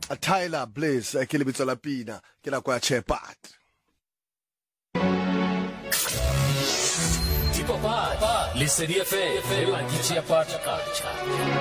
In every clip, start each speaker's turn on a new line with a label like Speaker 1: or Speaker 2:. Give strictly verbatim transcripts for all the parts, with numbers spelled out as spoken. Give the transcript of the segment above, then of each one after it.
Speaker 1: Tyler Bliss ke le bitso la pina ke la kwa Shepherd.
Speaker 2: Tipopata le serie F e la dici a parte calcia.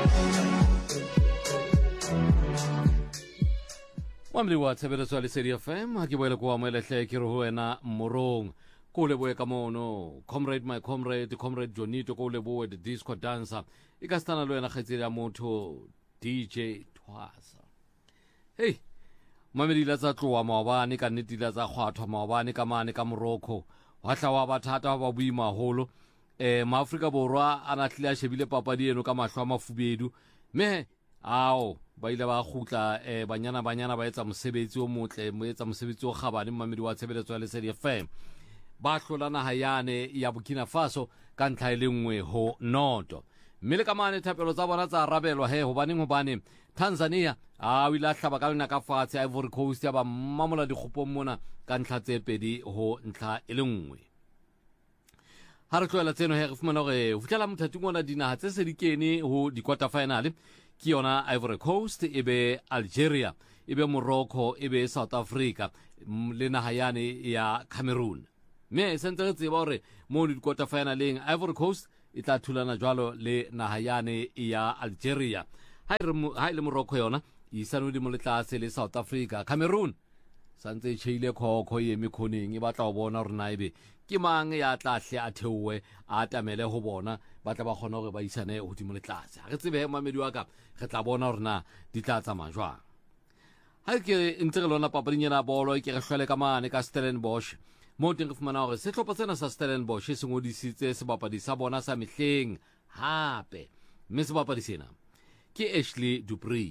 Speaker 2: Mamli wa tsebelo le serie F M ha ke boele kwa mo le hle ke re ho wena morong ko le boe ka mono comrade my comrade comrade Jonito ko le boe the disco dancer e ka stana lo yena khatsela ya motho D J Twasa. Hey mamedi la tsa tloa maobane ka nnete la tsa kgwathwa maobane ka mane ka Morocco wa tla wa bathata ba buima holo eh maAfrika borwa ana tlile a shebile papadi eno ka mahlo a mafubedu me ao ba ile ba khutla eh banyana banyana ba etsa mosebetsi o motle mo etsa mosebetsi o kgabane mamedi wa tshebeletso ya lesedi F M ba hlolana hayane ya Burkina Faso ka ntlha ile nngwe ho noto mmele ka mane thapelo tsa bona tsa rabelwa he hobaneng hobane Tanzania a wila hlaba ka lena ka fatshe Ivory Coast ya ba mamola dikgopong mona ka ntlha tse pedi ho ntlha ile nngwe ha re tloela tseno he re fumana hore ho fitla mothating ona dinaha tse se di kene ho di quarter final ke yona Ivory Coast ebe Algeria ebe Morocco ebe South Africa le naha yane ya Cameroon me sentse re tseba hore mo di quarter finaleng Ivory Coast e tla thulana jwalo le naha yane ya Algeria ha re le Morocco yona e sano di mo le tlase le South Africa Cameroon santse cheile khokho ye mekhoneng e batla ho bona hore na ebe ke mang ya tla hle a theowe a tamele ho bona ba tla ba khona hore ba isane ho di mo le tlase ha re tsebe mamedi wa ka re tla bona hore na di tla tsamaya jwang ha ke ntse re lona papading ya bolo ke re hlwele ka mane ka Stellenbosch mo teng re fumana hore sehlopha sena sa Stellenbosch se ngodisitse sebapadi sa bona sa mehleng hape mme sebapadi sena ke Ashley Dupree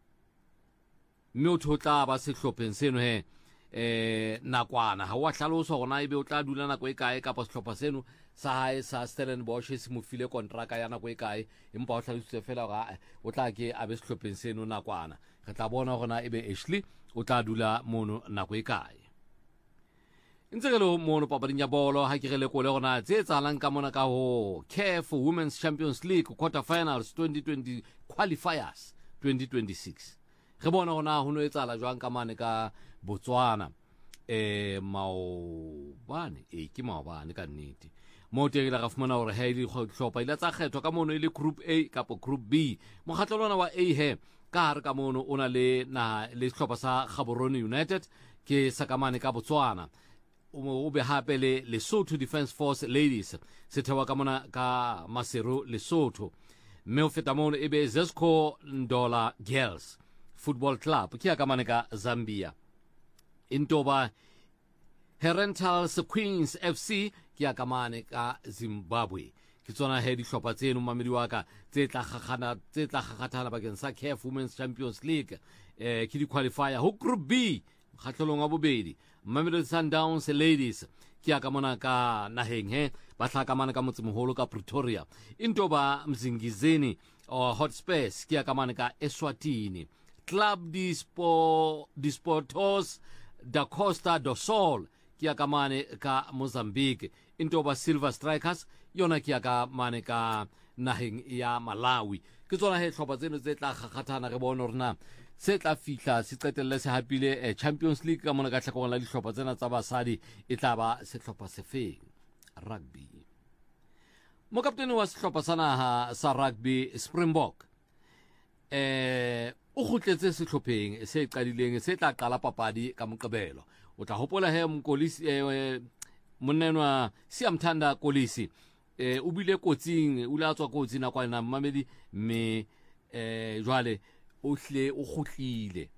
Speaker 2: mme o thotla ba sehlopheng seno he eh nakwana ha wa hlalosa gona ebe o tla dula nako e kae ka pa sehlopha seno sa hae sa Stellenbosch se mo file kontraka ya nako e kae empa o hlalositse fela ga o tla ke a be sehlopheng seno nakwana re tla bona gona ebe Ashley o tla dula mono nako e kae ntse ke lo mono papading ya bolo ha ke re le kole gona tse tsalang ka mona ka ho C A F Women's Champions League quarter finals twenty twenty qualifiers twenty twenty-six re bona gona ho no etsala jwang ka mane ka Botswana eh maobane e ke maobane ka nnete mo teng la ga fumana hore ha ile hlopha ile tsa kgethwa ka mono ile group A kapo group B mokgatlelwana wa A he ka hare ka mono ona le na le hlopha sa Gaborone United ke sa ka mane ka Botswana o be hape le Lesotho Defence Force Ladies se thewa ka mona ka Maseru Lesotho mme o feta mono ebe Zesco Ndola Girls Football Club ke ka mane ka Zambia intoba Herentals Queens F C ke ka mane ka Zimbabwe ke tsona he di hlopa tseno mamedi wa ka tse tla gagana tse tla gagathana bakeng sa C A F Women's Champions League eh ke di qualifier ho group B kgatlolong a bobedi Mamelodi Sundowns Ladies ke ka mona ka naheng he ba tla ka mana ka motsemoholo ka Pretoria intoba Mzingizeni or Hotspurs ke ka mane ka Eswatini Club Dispo Disportos da Costa do Sol ke ka mane ka Mozambique intoba Silver Strikers yona ke ka mane ka naheng ya Malawi ke tsona he hlopha tseno tse tla gagathana re bona rena se tla fihla se qetelle se hapile eh, Champions League ka mona ka tlhakong la dihlopha tsena tsa basadi e tla ba sehlopha se feng rugby mo kaptene wa sehlopha sa naha sa rugby Springbok eh o khutletse sehlopheng se qadileng se tla qala papadi ka Moqebelo o tla hopola he Mkolisi eh, monenwa Siamthanda Kolisi eh o bile kotsing o la tswa kotsi na kwa na mamedi me eh jwale o hle o khutlile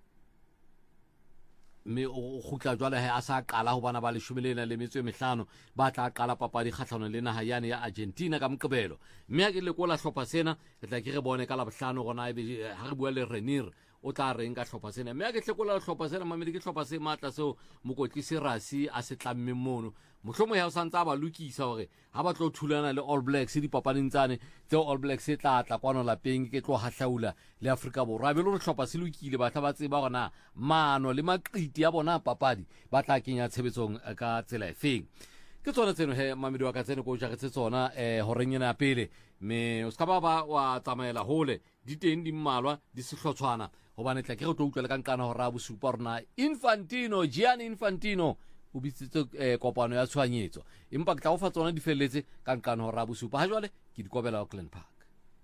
Speaker 2: me o khutla jwale he a sa qala ho bana ba leshome lena le metso e mehlano ba tla qala papadi kgahlano le naha yane ya Argentina ka Moqebelo mme a ke le kola hlopha sena re tla ke re bone ka la bohlano gona e ha re bua le Renir o tla reng ka hlopha sena mme a ke hle kola hlopha sena mamedi ke hlopha se matla seo mokotlisi Rasi a se tlamme mono mohlomo ya o santsa ba lokisa hore ha ba tlo thulana le All Blacks di papading tsane tse All Blacks e tla tla kwano lapeng ke tlo hahlaula le Afrika Borwa be lo re hlopha se lokile ba tla ba tseba gona mano le maqiti ya bona papadi ba tla kenya tshebetsong ka tsela e feng ke tsona tseno he mamedi wa ka tsene ko jagetse tsona eh horeng ena ya pele me o ska ba ba wa tsamaela hole di teng di mmalwa di sehlotshwana hobane tla ke re tlo utlwa le ka nkana ho ra bosupa rona Infantino Gianni Infantino o bitsitse eh, kopano ya tshwanyetso empa ke tla go fa tsona di felletse ka nkana ho ra bosupa ha jwale ke di kobela ho Glen Park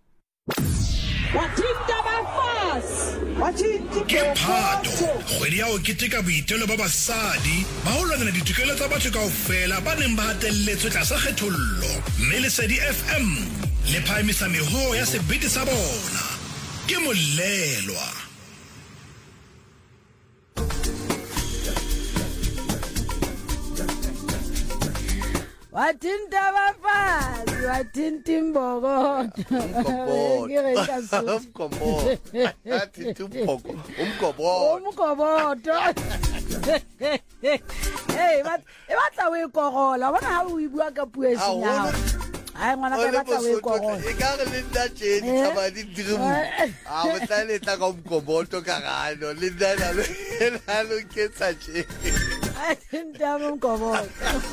Speaker 3: Wathinta bafasi
Speaker 4: ke phato kgwedi ya o keteka boitelo ba basadi ba ho lwanela ditokelo tsa batho kaofela ba neng ba hatelletswe tlasa kgethollo mme Lesedi F M le phahamisa meho ya sebete sa bona ke molelwa
Speaker 3: Wathinta bafasi wathinta imbokodo
Speaker 1: umgobodo athi tumpoko umgobodo
Speaker 3: umgobodo hey but e batla o ikorola bona ha o ibua ka puo e senyao ai ngwana ka batla o ikorola
Speaker 1: e ka re le nna tjeni taba di drimu a botla le tla ka umgobodo ka gano le nna le la lo ke tsa tjeni
Speaker 3: Wathinta umgobodo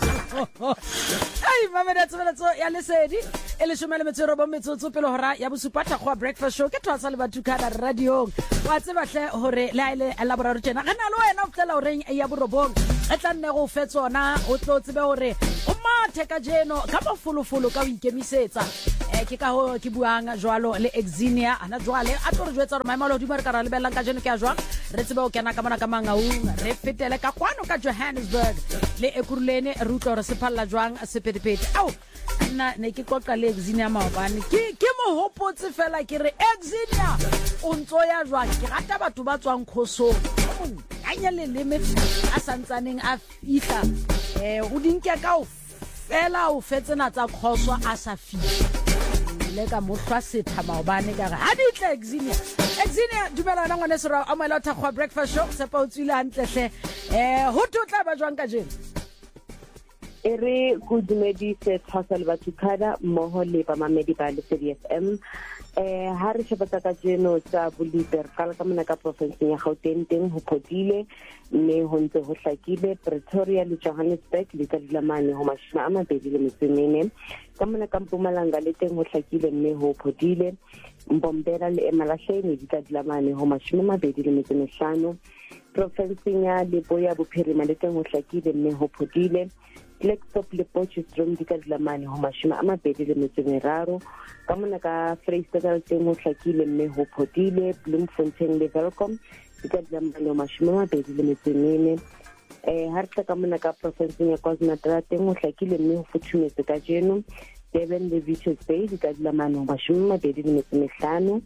Speaker 3: Hey, mama that's what so ya Lesedi e le shomela metsero ba metsotso pele hora ya bosupa tla go breakfast show ke twatsa le batho ka radio wa tseba hle hore le ile la boraro tjena ga na le wena o tlela oreng ya borobong e tla nne go fetsona o tlo tsebe hore o mathe ka jeno ka mafolofolo ka o ikemisetsa eh ke ka ho ke buang jwalo le Exinia ana jwale a tlo re jwetsa re maemalo di marka ra le belang ka jeno ke a jwang re tsebe o kena ka mona ka mangaung re fetele ka kwano ka Johannesburg le ekurulene re utlo re sepalla jwang sepedipedi au nna ne ke qoqa le Exinia maobane ke ke mo hopotse fela ke re Exinia o ntso ya jwang ke rata batho ba tswang khosong anya le limit a santsaneng a fitla eh o dinke ka o fela o fetsena tsa khoswa a sa fitla le ka mohlwa setha maobane ka re ha di tla Exinia Exinia dumela na ngwane sera a moela thakgwa breakfast show se pa o tswile hantle hle eh ho tla ba jwang ka jeno
Speaker 5: ere go dumedise thasa le batho khada mmoho le ba mamedi ba Lesedi F M eh ha re shebata ka jeno tsa boliper kala ka mona ka province ya Gauteng teng ho phodile mme ho ntse ho hlakile Pretoria le Johannesburg le ka dilamane ho mashina a mabedi le metsemene ka mona ka Mpumalanga le teng ho hlakile mme ho phodile Mbombela le Emalahleni di ka dilamane ho mashina a mabedi le metsemehlano province ya Leboya Bophirima le teng ho hlakile mme ho phodile Blackstop le Potchefstroom di ka dilamane ho mashima a mabedi le metsemeraro ka mona ka Freistata teng ho hlakile mme ho phodile Bloemfontein le Welkom di ka dilamane ho mashima a mabedi le metsemene eh ha re ka mona ka province ya KwaZulu-Natal teng ho hlakile mme ho futhumetse ka jeno Durban le Richards Bay di ka dilamane ho mashima a mabedi le metsemehlano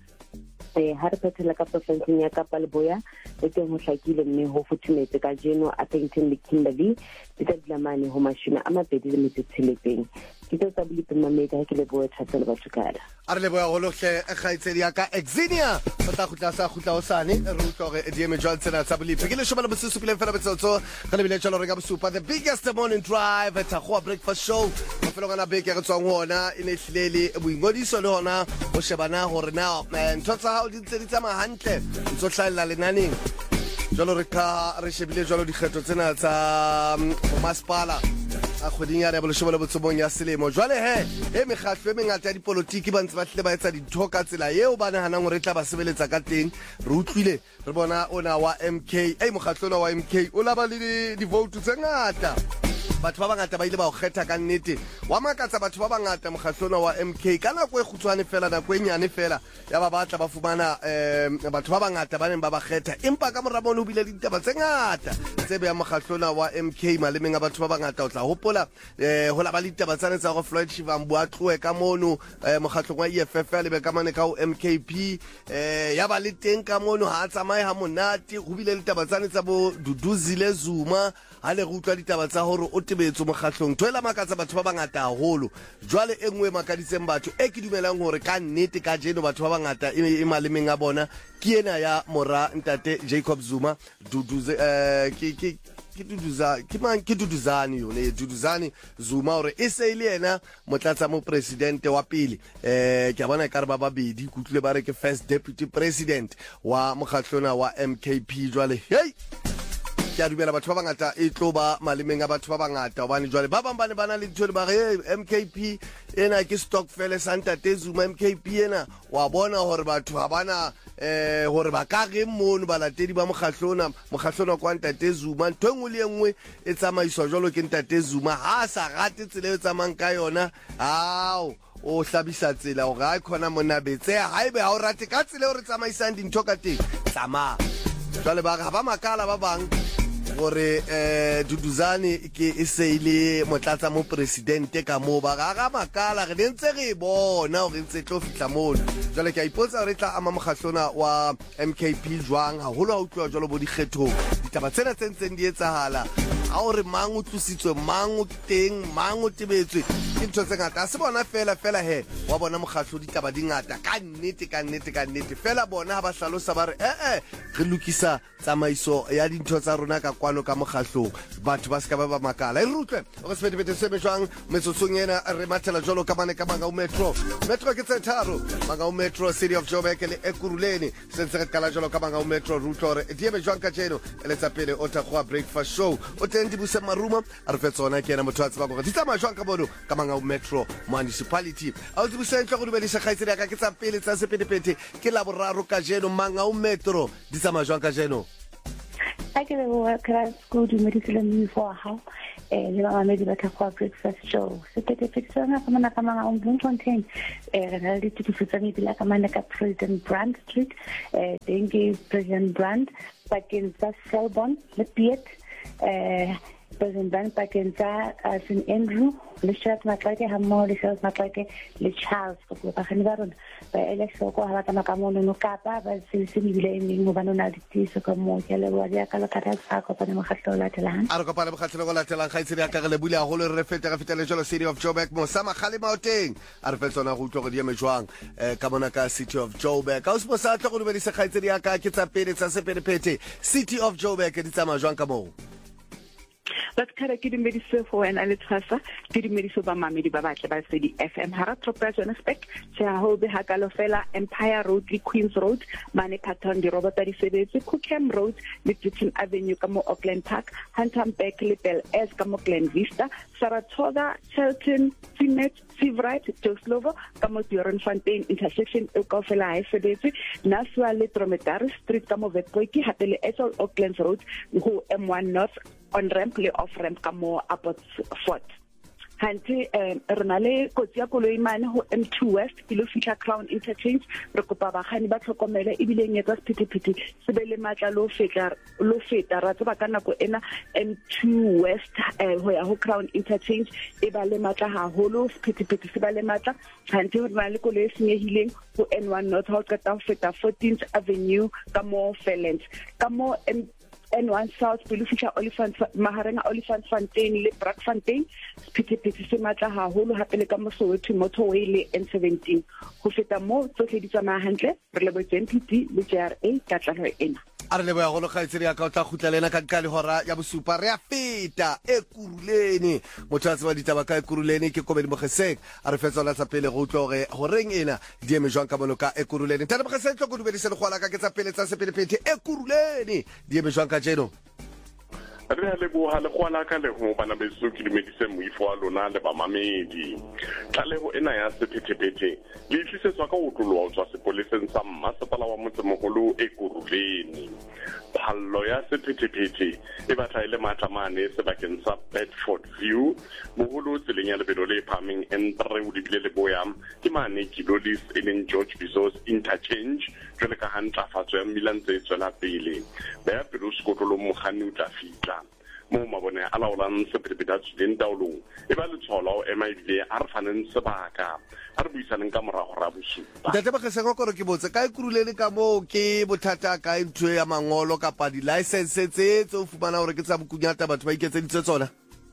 Speaker 5: eh ha re phethela ka province ya Kapa Leboya le teng ho hlakile mme ho futhumetse ka jeno Appington le Kimberley di ka dilamane ho mashina a mabedi le metsemehlano ke tsa bulipe mamedi ha ke le boe thatsa le batho kada
Speaker 1: a re le boya go lohle kgaitsedi ya ka Exinia o tla gutla sa gutla o sane re utlwa gore di eme Johnson tsa bulipe ke le shoma le botse supile fela betsotso ga le bile tsholo re ka bosupa the biggest morning drive at a breakfast show go fela gana beke re tswang hona e ne hlele boingodiso le hona o shebana gore na ntho tsa hao di ntse di tsamaya hantle ntso hlalla lenaneng jalo re ka re shebile jalo dikgetho tsena tsa masepala a kgweding ya reboleshimo le botsobong ya selemo jwale he e mekgatlo e mengata ya dipolitiki ba ntse ba hle ba etsa dintho ka tsela eo ba nahanang gore tla ba sebeletsa ka teng re utlwile re bona ona wa M K ei mokgatlo ona wa M K o laba le di vote tse ngata batho ba bangata ba ile ba o kgetha ka nnete wa makatsa batho ba bangata mokgahlona wa M K ka nako e kgutshwane fela nako e nyane fela ya ba batla ba fumana um batho ba bangata ba neng ba ba kgetha empa ka mora bona o bile ditaba tse ngata tsebe ya mokgahlona wa M K malemeng a batho ba bangata o tla hopola eh ho la ba ditaba tsane tsa go Floyd Shivambu a tloe ka mono mokgahlong wa E F F le be ka mane ka o M K P eh ya ba le teng ka mono ha tsamaye ha monate go bile ditaba tsane tsa bo Duduzile Zuma ha le rutwa ditaba tsa hore o tebetso mokgahlong thoela makatsa batho ba bangata haholo jwale engwe makaditseng batho e ke dumelang hore ka nnete ka jeno batho ba bangata e malemeng a bona ke ena ya mora ntate Jacob Zuma Duduze eh ke ke ke duduza ke mang ke duduzani yo le duduzani Zuma hore e se ile ena motlatsa mo president wa pele eh ke bona ka re ba babedi kutlwe ba re ke first deputy president wa mokgahlona wa M K P jwale hey ke a dumela batho ba bangata e tlo ba malemeng a batho ba bangata hobane jwale ba bang ba ne bana le ditho ba re M K P ena ke Stokvel Santa Tezuma M K P ena wa bona hore batho ha bana eh hore ba ka re mono balatedi ba moghahlona moghahlona kwa Ntate Zuma ntho engwe le engwe e tsamaiswa jwalo ke Ntate Zuma ha sa rate tsele e tsamang ka yona hao o hlabisa tsela hore ha khona mona betse ha ebe ha o rate ka tsele o re tsamaisang dintho ka teng tsama jwale ba ga ba makala ba bang gore eh Duduzane ke e se ile motlatsa mo presidente ka mo ba ga makala re ntse re bona o re ntse tlo fitla mono jwale ke a ipotsa re tla ama moghahlona wa M K P jwang ha holo ha utlwa jwalo bo dikgetho ditaba tsena tse ntseng di etsahala a o re mang o tlusitswe mang o teng mang o tebetswe ke ntho tse ngata se bona fela fela he wa bona moghahlodi ditaba di ngata ka nnete ka nnete ka nnete fela bona ha ba hlalosa ba re eh eh re lokisa tsamaiso ya dintho tsa rona ka kwano ka moghahlong batho ba se ka ba ba makala e rutlwe o se bete se me jwang metsotsong ena re mathela jolo ka mane ka manga o metro metro ke tse tharo manga o metro City of Joburg le Ekurhuleni se se re kala jolo ka manga o metro rutlore e die me jwang ka jeno ele tsa pele o ta go breakfast show o teng di buse maruma a re fetsona ke ena motho a tseba go di tsamaya jwang ka bono ka manga o metro municipality a o di buse ntlo go di belisa khaitsedi ka ke tsa pele tsa sepedepete ke la boraro ka jeno manga o metro di tsamaya jwang ka jeno
Speaker 6: I get a work at school to medical and for how eh le ba medi ba tla go breakfast show se te te tsena ka mana ka manga on Bloemfontein eh re na le dithuso me bila ka mana ka President Brand Street eh dengue President Brand bakeng tsa Selbon le Piet eh President Brand bakeng tsa Saint Andrew le Charles Matlake ha mo le Charles Matlake le Charles go ba khani ba rona ba election go ha ba ka mono no kapa ba se se bile eng mo bana na dithiso ka mo ke le wa ya ka la ka tsa go bana mo khatlola telang
Speaker 1: a re ka pala mo khatlola la telang ga itsedi ka le bule a holo re feta ga fetela jalo City of Joburg mo sama khale maoteng a re fetsona go tlo go di me jwang eh ka bona ka City of Joburg ka o se bosa tlo go di se ga itsedi ka ke tsa pele tsa sepedepete City of Joburg di tsama jwang ka mo
Speaker 7: But kare ke dimediso for wena le tshasa ke dimediso ba mamedi ba batle ba se di F M hara tropa Johannesburg se ha ho be ha ka lo fela Empire Road le Queens Road mane Patton di robota di sebetse Cookham Road le Ditton Avenue ka mo Auckland Park Hunterbeck le Bel Air ka mo Glen Vista Saratoga Chelton Simet Seavright Joslovo ka mo Doornfontein intersection e ka fela ha sebetse Naswa le Dromedary Street ka mo Westpoint ha le Ethel Auckland Road go M one North on ramp le off ramp ka mo Abbotsford hanti re na le kotsi ya koloi mane ho M two West ke lo fitla Crown Interchange re kopa ba khani ba tlhokomele e bile nyetsa sephithephiti se be le matla lo feta lo feta ra tseba ka nako ena M two West ho ya ho Crown Interchange e ba le matla haholo sephithephiti se ba le matla hanti re na le koloi e senyehileng ho N one North ho ka ta feta fourteenth Avenue ka mo Fairlands ka mo N one South Belufisha Oliphant Maharanga Oliphant Fontaine le Brakfontein Spitikipiti se matla haholo hape le ka Soweto motorway le N seventeen go feta mo tsohle di tsamaya hantle re le bo N P D le J R A ka tlalo ena
Speaker 1: a re le boya go lo khaitsedi ya ka o tla khutlalena ka ka le hora ya bosupa re a feta Ekurhuleni motho a tseba ditaba ka Ekurhuleni ke Komedi Mogeseng a re fetsa la tsa pele go tlo re go reng ena di eme jwang ka bono ka Ekurhuleni tana Mogeseng tlo go dubedise le go ala ka ke tsa pele tsa sepelepete Ekurhuleni di eme jwang ka jeno
Speaker 8: re a le bo ha le go ala ka le go bana beso ke dimedise moifo a lona le ba mamedi tlaleho ena ya sephethephethe le tlisetswa ka o tlolo tswa sepoleseng sa mmasepala wa motsemogolo Ekurhuleni phallo ya sephethephethe e batla ile matlamane sebakeng sa Bedford View mogolo tseleng ya lebelo le phaming N three o dibile le boyam ke mane Kilolis e leng George Bizos interchange jwale ka hantlafatso ya mmileng tse tswela pele ba ya pelo sekotlo mogani o tla fitla mo mabone a laolang sephethephethe le ntaolong e ba le tsholo e maibile a re faneng sebaka a re buisaneng ka morago ra bosupa
Speaker 1: Ntate Mogeseng go re ke botse ka Ekurhuleni ka mo ke bothata ka ntwe ya mangolo ka pa di license tse tse o fumana hore ke tsa bokunyata batho ba iketseditse tsona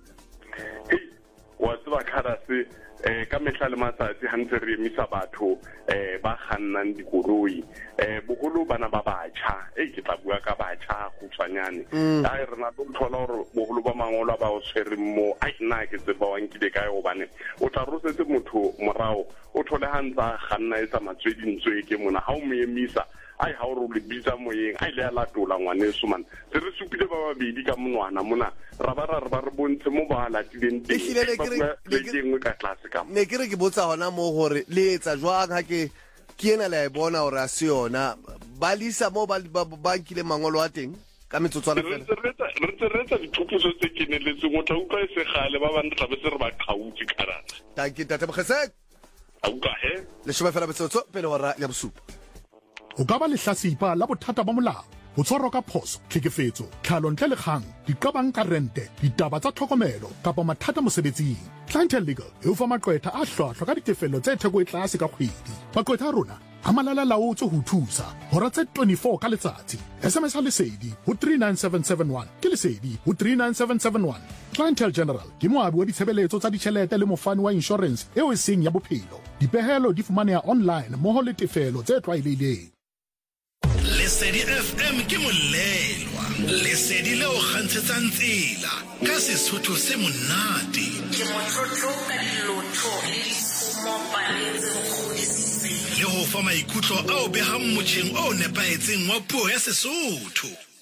Speaker 8: hey wa tseba kharase eh ka mehla le matsatsi hantse re emisa batho eh ba gannang dikoloi eh bogolo bana ba batjha eh ke tla bua ka batjha go tswanyane a re na go thola hore bogolo ba mangolo ba o tshwere mo a nna ke tse ba wankile kae go bane o tla rosetse motho morao o thole hantsa ganna etsa matswedintswe ke mona ha o mo emisa ai ha o re le bitsa moyeng a ile a latola ngwaneso man se re supile ba babedi ka monwana mona ra ba ra re ba re bontshe mo ba latileng teng le kengwe ka tlase ka
Speaker 1: ne ke re ke botsa hona mo gore le etsa jwang ha ke ke ena la e bona gore a se yona ba lisa mo ba ba nkile mangolo a teng ka metsotswana fela
Speaker 8: re tse retsa dithupuso tse keneletseng o tla utlwa e segale ba bang tla be se re ba kgautse karata
Speaker 1: thank you tate Mkhesek
Speaker 8: a utlwa he
Speaker 1: le shoma fela metsotso pele hora ya bosupa
Speaker 9: o ka ba lehlasipa la bothata ba molao ho tshwarwa ka phoso tlhekefetso tlhalo ntle le kgang diqabang ka rente ditaba tsa tlhokomelo kapa mathata mosebetsing Clientele Legal e o fa maqwetha a hlwahlwa ka ditefello tse theko e tlase ka kgwedi maqwetha a rona a malala laotse ho thusa hora tse twenty-four ka letsatsi sms ha lesedi ho three nine seven seven one ke lesedi ho three nine seven seven one Clientele General ke moabi wa ditshebeletso tsa ditjhelete le mofani wa insurance eo e seng ya bophelo dipehelo di fumaneha online moho le tefelo tse tlwaelehileng
Speaker 4: Lesedi F M ke molelwa lesedi leo kgantshetsang tsela ka Sesotho se monate
Speaker 10: ke motlotlo ka dilotho le disumo paletse
Speaker 4: le ho fa maikutlo ao behang motjheng o nepahetseng wa puo ya Sesotho